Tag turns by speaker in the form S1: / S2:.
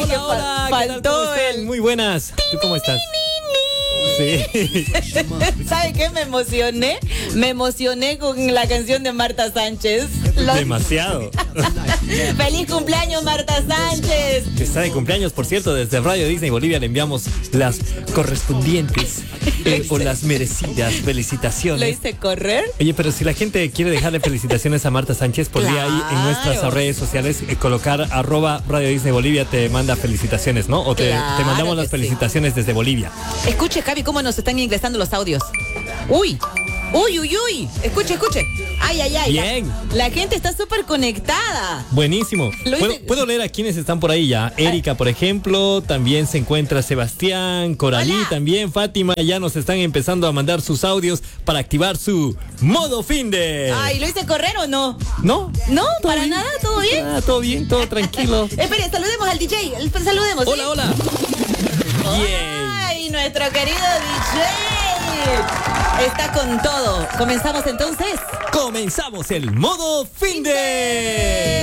S1: Hola, ¿qué tal? ¿Cómo están? Muy buenas. ¿Tú cómo estás? Sí.
S2: ¿Sabe qué? Me emocioné con la canción de Marta Sánchez.
S1: Demasiado.
S2: ¡Feliz cumpleaños, Marta Sánchez!
S1: Que está de cumpleaños, por cierto. Desde Radio Disney Bolivia le enviamos las correspondientes o las merecidas felicitaciones.
S2: ¿Lo hice correr?
S1: Oye, pero si la gente quiere dejarle felicitaciones a Marta Sánchez, podría ahí en nuestras redes sociales colocar @Radio Disney Bolivia, te manda felicitaciones, ¿no? O te mandamos las felicitaciones desde Bolivia.
S2: Escuche, Javi, cómo nos están ingresando los audios. ¡Uy! ¡Uy, uy, uy! Escuche. ¡Ay, ay, ay!
S1: Bien.
S2: La gente está súper conectada.
S1: Buenísimo. ¿Puedo leer a quienes están por ahí ya? Erika, por ejemplo, también se encuentra Sebastián, Coralí,
S2: Hola.
S1: también Fátima, ya nos están empezando a mandar sus audios para activar su modo finde.
S2: Ay, ¿lo hice correr o no?
S1: ¿No?
S2: No, para nada, ¿todo bien?
S1: Todo bien, todo tranquilo.
S2: Espere, saludemos al DJ. Saludemos.
S1: Hola,
S2: ¿sí?
S1: hola. Bien.
S2: Ay, nuestro querido DJ está con todo. ¿Comenzamos entonces?
S1: Comenzamos el modo finde.